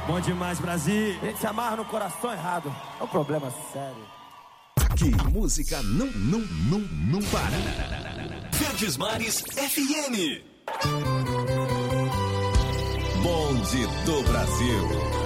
Bom demais, Brasil. A gente se amarra no coração errado. É um problema sério. Aqui, música não para. Verdes Mares FM. Bonde do Brasil.